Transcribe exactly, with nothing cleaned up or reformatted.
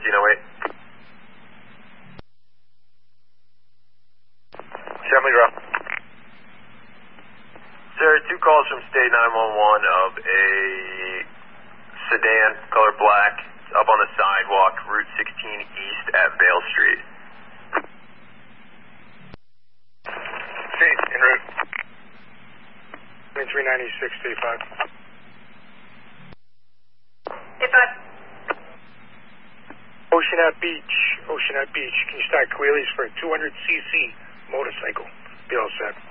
fourteen oh eight. Shelby Ground. Sir, two calls from State nine one one of a sedan, color black, up on the sidewalk, Route sixteen East at Vale Street. State, en route. twenty-three ninety-six, State five. State five. Oceanette Beach, Oceanette Beach. Can you start Queelies for a two hundred c c motorcycle? Be all set.